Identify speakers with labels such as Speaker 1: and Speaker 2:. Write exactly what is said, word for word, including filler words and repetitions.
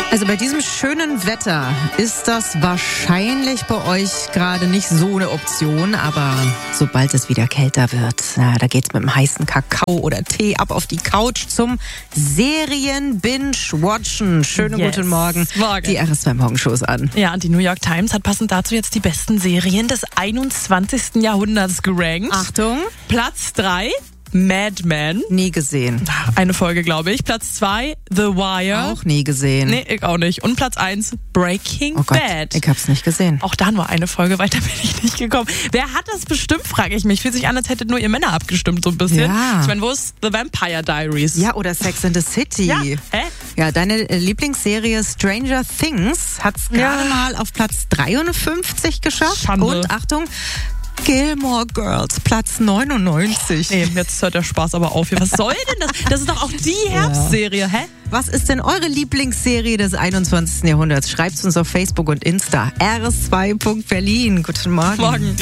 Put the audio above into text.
Speaker 1: Also bei diesem schönen Wetter ist das wahrscheinlich bei euch gerade nicht so eine Option, aber sobald es wieder kälter wird, na, da geht's mit einem heißen Kakao oder Tee ab auf die Couch zum Serien-Binge-Watchen. Schönen
Speaker 2: Yes.
Speaker 1: guten Morgen.
Speaker 2: Morgen.
Speaker 1: Die R S zwei Morgenshow ist an.
Speaker 2: Ja, und die New York Times hat passend dazu jetzt die besten Serien des einundzwanzigsten Jahrhunderts gerankt.
Speaker 1: Achtung,
Speaker 2: Platz drei, Mad Men.
Speaker 1: nie gesehen.
Speaker 2: Eine Folge, glaube ich. Platz zwei, The Wire.
Speaker 1: Auch nie gesehen.
Speaker 2: Nee, ich auch nicht. Und Platz eins, Breaking
Speaker 1: Oh Gott,
Speaker 2: Bad.
Speaker 1: ich hab's nicht gesehen.
Speaker 2: Auch da nur eine Folge, weiter bin ich nicht gekommen. Wer hat das bestimmt, frage ich mich. Fühlt sich an, als hättet nur ihr Männer abgestimmt, so ein bisschen.
Speaker 1: Ja.
Speaker 2: Ich meine, wo ist The Vampire Diaries?
Speaker 1: Ja, oder Sex and the City.
Speaker 2: Ja, hä?
Speaker 1: Ja, deine Lieblingsserie Stranger Things hat's gerade
Speaker 2: Ja.
Speaker 1: mal auf Platz dreiundfünfzig geschafft.
Speaker 2: Schande.
Speaker 1: Und Achtung, Gilmore Girls, Platz neunundneunzig.
Speaker 2: Nee, jetzt hört der Spaß aber auf hier. Was soll denn das? Das ist doch auch die Herbstserie, hä?
Speaker 1: Was ist denn eure Lieblingsserie des einundzwanzigsten Jahrhunderts? Schreibt's uns auf Facebook und Insta. R S zwei Punkt Berlin. Guten Morgen.
Speaker 2: Morgen.